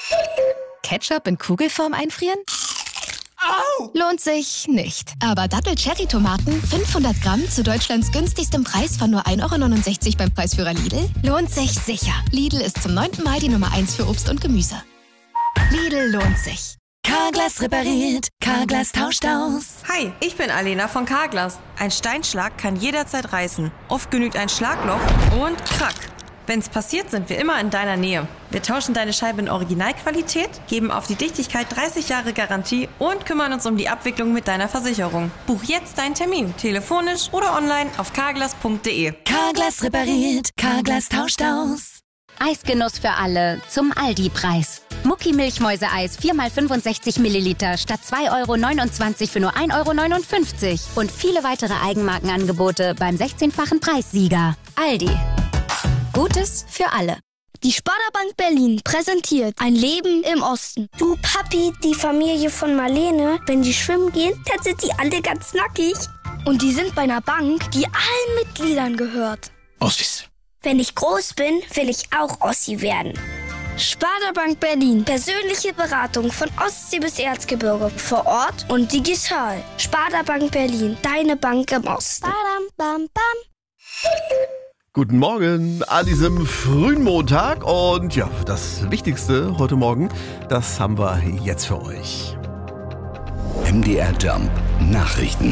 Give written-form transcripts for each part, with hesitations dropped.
Ketchup in Kugelform einfrieren? Au! Lohnt sich nicht. Aber Dattel-Cherry-Tomaten 500 Gramm zu Deutschlands günstigstem Preis von nur 1,69 € beim Preisführer Lidl? Lohnt sich sicher. Lidl ist zum 9. Mal die Nummer 1 für Obst und Gemüse. Lidl lohnt sich. Carglass repariert, Carglass tauscht aus. Hi, ich bin Alena von Carglass. Ein Steinschlag kann jederzeit reißen. Oft genügt ein Schlagloch und krack. Wenn's passiert, sind wir immer in deiner Nähe. Wir tauschen deine Scheibe in Originalqualität, geben auf die Dichtigkeit 30 Jahre Garantie und kümmern uns um die Abwicklung mit deiner Versicherung. Buch jetzt deinen Termin, telefonisch oder online auf carglass.de. Carglass repariert, Carglass tauscht aus. Eisgenuss für alle zum Aldi-Preis. Mucki-Milchmäuse-Eis 4x65 Milliliter statt 2,29 € für nur 1,59 € und viele weitere Eigenmarkenangebote beim 16-fachen Preissieger. Aldi. Gutes für alle. Die Sparda-Bank Berlin präsentiert ein Leben im Osten. Du Papi, die Familie von Marlene, wenn die schwimmen gehen, dann sind die alle ganz nackig. Und die sind bei einer Bank, die allen Mitgliedern gehört. Ossis. Wenn ich groß bin, will ich auch Ossi werden. Sparda-Bank Berlin. Persönliche Beratung von Ostsee bis Erzgebirge. Vor Ort und digital. Sparda-Bank Berlin, deine Bank im Osten. Badam, bam, bam. Guten Morgen an diesem frühen Montag und ja, das Wichtigste heute Morgen, das haben wir jetzt für euch. MDR Jump Nachrichten.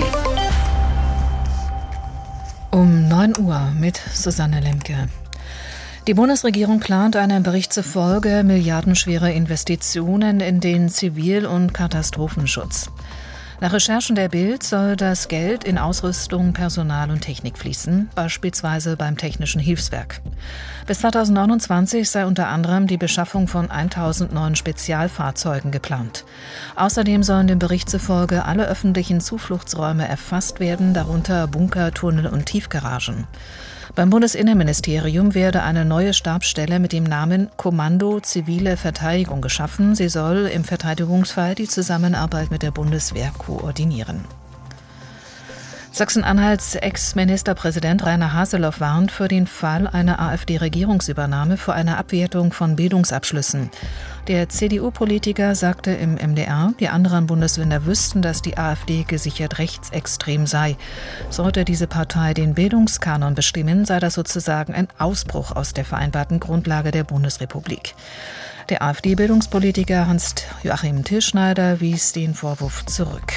Um 9 Uhr mit Susanne Lemke. Die Bundesregierung plant einem Bericht zufolge milliardenschwere Investitionen in den Zivil- und Katastrophenschutz. Nach Recherchen der Bild soll das Geld in Ausrüstung, Personal und Technik fließen, beispielsweise beim Technischen Hilfswerk. Bis 2029 sei unter anderem die Beschaffung von 1000 neuen Spezialfahrzeugen geplant. Außerdem sollen dem Bericht zufolge alle öffentlichen Zufluchtsräume erfasst werden, darunter Bunker, Tunnel und Tiefgaragen. Beim Bundesinnenministerium werde eine neue Stabsstelle mit dem Namen Kommando Zivile Verteidigung geschaffen. Sie soll im Verteidigungsfall die Zusammenarbeit mit der Bundeswehr koordinieren. Sachsen-Anhalts Ex-Ministerpräsident Rainer Haseloff warnt für den Fall einer AfD-Regierungsübernahme vor einer Abwertung von Bildungsabschlüssen. Der CDU-Politiker sagte im MDR, die anderen Bundesländer wüssten, dass die AfD gesichert rechtsextrem sei. Sollte diese Partei den Bildungskanon bestimmen, sei das sozusagen ein Ausbruch aus der vereinbarten Grundlage der Bundesrepublik. Der AfD-Bildungspolitiker Hans-Joachim Tilschneider wies den Vorwurf zurück.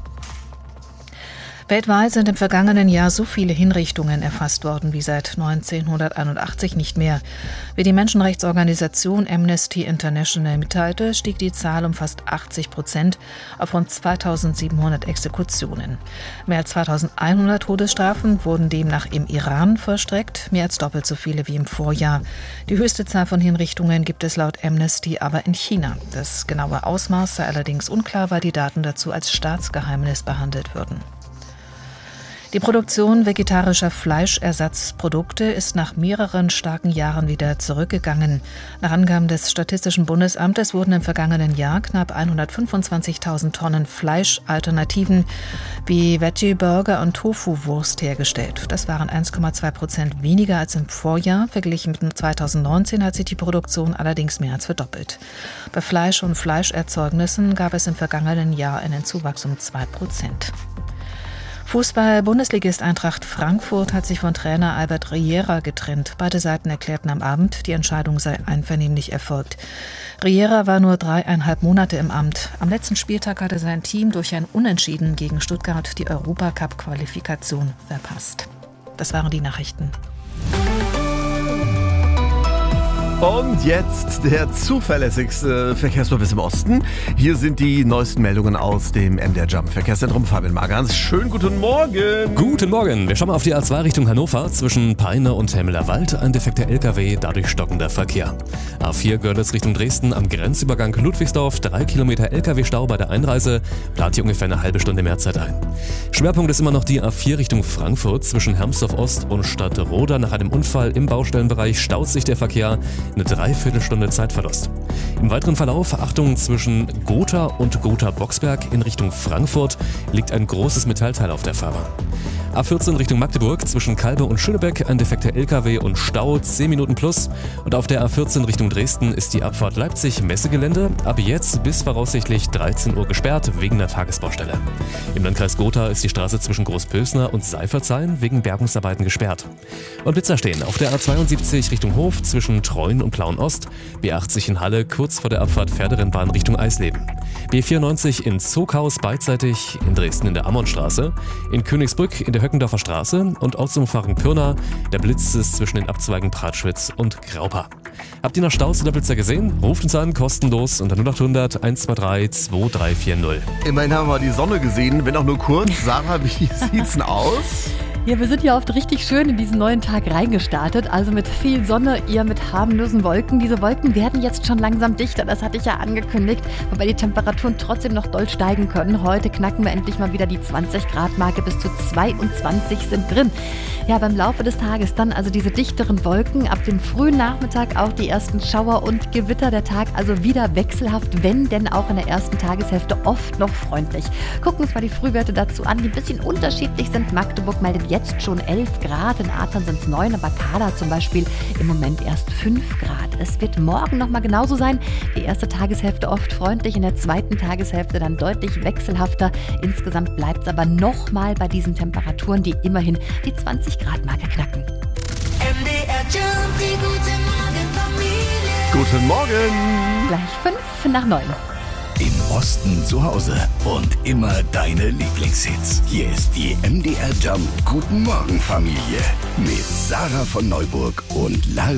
Weltweit sind im vergangenen Jahr so viele Hinrichtungen erfasst worden wie seit 1981 nicht mehr. Wie die Menschenrechtsorganisation Amnesty International mitteilte, stieg die Zahl um fast 80% auf rund 2700 Exekutionen. Mehr als 2100 Todesstrafen wurden demnach im Iran vollstreckt, mehr als doppelt so viele wie im Vorjahr. Die höchste Zahl von Hinrichtungen gibt es laut Amnesty aber in China. Das genaue Ausmaß sei allerdings unklar, weil die Daten dazu als Staatsgeheimnis behandelt würden. Die Produktion vegetarischer Fleischersatzprodukte ist nach mehreren starken Jahren wieder zurückgegangen. Nach Angaben des Statistischen Bundesamtes wurden im vergangenen Jahr knapp 125.000 Tonnen Fleischalternativen wie Veggie-Burger und Tofu-Wurst hergestellt. Das waren 1,2% weniger als im Vorjahr. Verglichen mit 2019 hat sich die Produktion allerdings mehr als verdoppelt. Bei Fleisch und Fleischerzeugnissen gab es im vergangenen Jahr einen Zuwachs um 2%. Fußball-Bundesligist Eintracht Frankfurt hat sich von Trainer Albert Riera getrennt. Beide Seiten erklärten am Abend, die Entscheidung sei einvernehmlich erfolgt. Riera war nur 3,5 Monate im Amt. Am letzten Spieltag hatte sein Team durch ein Unentschieden gegen Stuttgart die Europacup-Qualifikation verpasst. Das waren die Nachrichten. Und jetzt der zuverlässigste Verkehrsservice im Osten. Hier sind die neuesten Meldungen aus dem MDR Jump Verkehrszentrum. Fabian Magans, schönen guten Morgen. Guten Morgen. Wir schauen mal auf die A2 Richtung Hannover. Zwischen Peine und Hemmelerwald ein defekter LKW, dadurch stockender Verkehr. A4 Görlitz Richtung Dresden am Grenzübergang Ludwigsdorf. 3 Kilometer LKW-Stau bei der Einreise. Plant hier ungefähr eine halbe Stunde Mehrzeit ein. Schwerpunkt ist immer noch die A4 Richtung Frankfurt. Zwischen Hermsdorf Ost und Stadtroda. Nach einem Unfall im Baustellenbereich staut sich der Verkehr. Eine Dreiviertelstunde Zeitverlust. Im weiteren Verlauf, Achtung, zwischen Gotha und Gotha-Boxberg in Richtung Frankfurt liegt ein großes Metallteil auf der Fahrbahn. A14 Richtung Magdeburg zwischen Kalbe und Schönebeck ein defekter LKW und Stau 10 Minuten plus. Und auf der A14 Richtung Dresden ist die Abfahrt Leipzig-Messegelände ab jetzt bis voraussichtlich 13 Uhr gesperrt wegen der Tagesbaustelle. Im Landkreis Gotha ist die Straße zwischen Großpösner und Seifertshain wegen Bergungsarbeiten gesperrt. Und Blitzer stehen auf der A72 Richtung Hof zwischen Treuen und Plauen-Ost, B80 in Halle kurz vor der Abfahrt Pferderennbahn Richtung Eisleben, B94 in Zoghaus beidseitig in Dresden in der Ammonstraße, in Königsbrück in der Höckendorfer Straße und Ortsumfahrung Pirna. Der Blitz ist zwischen den Abzweigen Pratschwitz und Graupa. Habt ihr noch Staus oder Blitzer gesehen? Ruft uns an, kostenlos unter 0800 123 2340. Immerhin haben wir die Sonne gesehen, wenn auch nur kurz. Sarah, wie sieht's denn aus? Ja, wir sind ja oft richtig schön in diesen neuen Tag reingestartet, also mit viel Sonne, eher mit harmlosen Wolken. Diese Wolken werden jetzt schon langsam dichter, das hatte ich ja angekündigt, wobei die Temperaturen trotzdem noch doll steigen können. Heute knacken wir endlich mal wieder die 20-Grad-Marke, bis zu 22 sind drin. Ja, beim Laufe des Tages dann also diese dichteren Wolken, ab dem frühen Nachmittag auch die ersten Schauer und Gewitter. Der Tag also wieder wechselhaft, wenn denn auch in der ersten Tageshälfte oft noch freundlich. Gucken uns mal die Frühwerte dazu an, die ein bisschen unterschiedlich sind. Magdeburg meldet jetzt schon 11 Grad, in Adern sind es 9, aber Kahla zum Beispiel im Moment erst 5 Grad. Es wird morgen nochmal genauso sein. Die erste Tageshälfte oft freundlich, in der zweiten Tageshälfte dann deutlich wechselhafter. Insgesamt bleibt es aber nochmal bei diesen Temperaturen, die immerhin die 20-Grad-Marke knacken. MDR Jump, die gute Morgenfamilie. Guten Morgen! Gleich 5:09. Im Osten zu Hause und immer deine Lieblingshits. Hier ist die MDR Jump Guten Morgen Familie mit Sarah von Neuburg und Lars